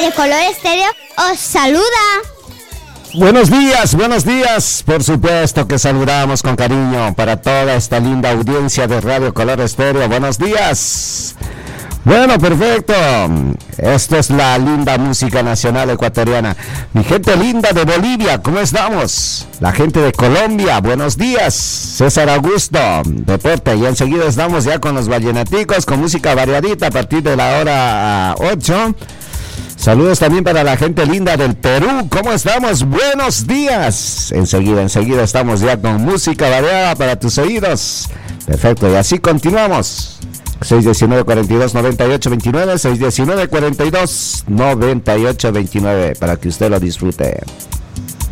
Radio Color Estéreo os saluda. Buenos días, por supuesto que saludamos con cariño para toda esta linda audiencia de Radio Color Estéreo. Buenos días. Bueno, perfecto. Esto es la linda música nacional ecuatoriana. Mi gente linda de Bolivia, ¿cómo estamos? La gente de Colombia, buenos días. César Augusto, deporte. Y enseguida estamos ya con los vallenaticos, con música variadita a partir de la hora 8. Saludos también para la gente linda del Perú. ¿Cómo estamos? Buenos días. Enseguida estamos ya con música variada para tus oídos. Perfecto, y así continuamos. 619-42-98-29, 619-42-98-29, para que usted lo disfrute.